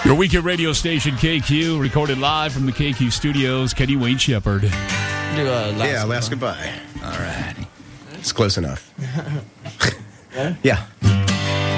Your weekend radio station, KQ, recorded live from the KQ studios. Kenny Wayne Shepherd. Last goodbye. All right. It's close enough. Yeah.